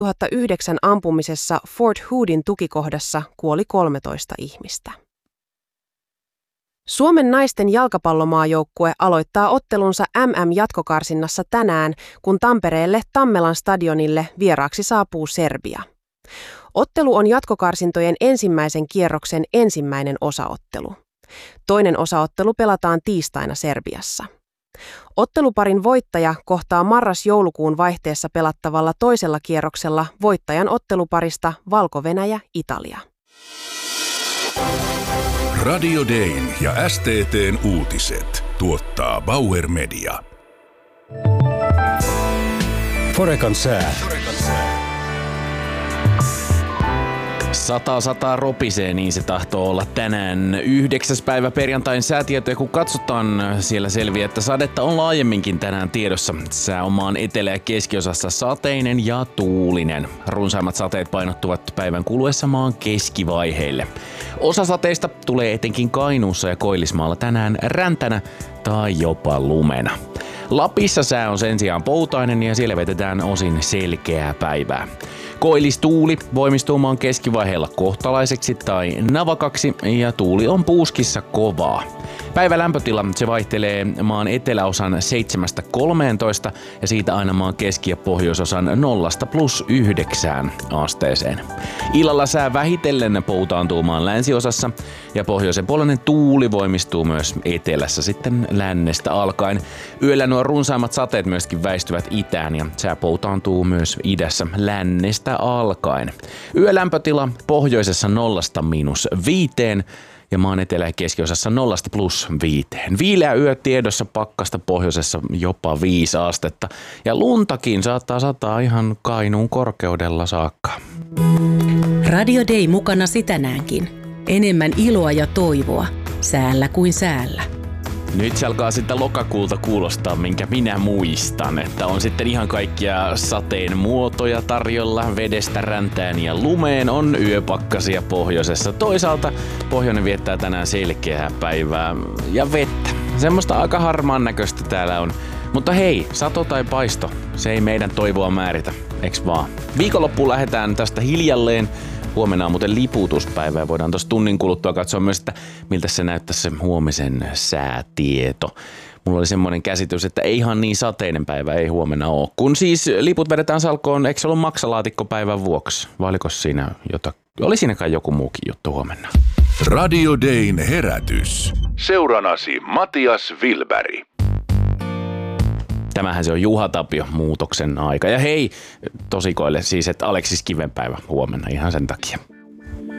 2009 ampumisessa Fort Hoodin tukikohdassa kuoli 13 ihmistä. Suomen naisten jalkapallomaajoukkue aloittaa ottelunsa MM-jatkokarsinnassa tänään, kun Tampereelle Tammelan stadionille vieraaksi saapuu Serbia. Ottelu on jatkokarsintojen ensimmäisen kierroksen ensimmäinen osaottelu. Toinen osaottelu pelataan tiistaina Serbiassa. Otteluparin voittaja kohtaa marras-joulukuun vaihteessa pelattavalla toisella kierroksella voittajan otteluparista Valko-Venäjä-Italia. Radio Dayn ja STT:n uutiset tuottaa Bauer Media. Forecan sää. Sataa ropisee, niin se tahtoo olla tänään 9. päivä perjantain säätietoja. Kun katsotaan, siellä selviää, että sadetta on laajemminkin tänään tiedossa. Sää on maan etelä- ja keskiosassa sateinen ja tuulinen. Runsaimmat sateet painottuvat päivän kuluessa maan keskivaiheille. Osa sateista tulee etenkin Kainuussa ja Koillismaalla tänään räntänä tai jopa lumena. Lapissa sää on sen sijaan poutainen ja siellä vetetään osin selkeää päivää. Koillistuuli voimistuu maan keskivaiheella kohtalaiseksi tai navakaksi ja tuuli on puuskissa kovaa. Päivän lämpötila se vaihtelee maan eteläosan 7–13 ja siitä aina maan keski- ja pohjoisosan 0–+9 asteeseen. Illalla sää vähitellen poutaantuu maan länsiosassa ja pohjoisen puolinen tuuli voimistuu myös etelässä sitten lännestä alkaen. Yöllä nuo runsaimmat sateet myöskin väistyvät itään ja sää poutaantuu myös idässä lännestä alkaen. Yölämpötila pohjoisessa 0–5 ja maan etelä- ja keskiosassa 0–+5. Viileä yö tiedossa, pakkasta pohjoisessa jopa 5 astetta ja luntakin saattaa sataa ihan Kainuun korkeudella saakka. Radio Day mukana tänäänkin. Enemmän iloa ja toivoa säällä kuin säällä. Nyt se alkaa sitten lokakuulta kuulostaa, minkä minä muistan, että on sitten ihan kaikkia sateen muotoja tarjolla, vedestä räntään ja lumeen on yöpakkasia pohjoisessa. Toisaalta pohjoinen viettää tänään selkeää päivää ja vettä. Semmoista aika harmaan näköistä täällä on. Mutta hei, sato tai paisto, se ei meidän toivoa määritä, eks vaan? Viikonloppuun lähdetään tästä hiljalleen. Huomenna on muuten liputuspäivä ja voidaan tuossa tunnin kuluttua katsoa myös, että miltä se näyttäisi se huomisen säätieto. Mulla oli semmoinen käsitys, että ei ihan niin sateinen päivä ei huomenna ole. Kun siis liput vedetään salkoon, eikö se ollut maksalaatikkopäivän vuoksi? Vai oliko siinä oli siinäkään joku muukin juttu huomenna? Radio Dayn herätys. Seuranasi Matias Wilberg. Tämähän se on Juha Tapio muutoksen aika. Ja hei, tosikoille siis, että Aleksis Kiven päivä huomenna ihan sen takia.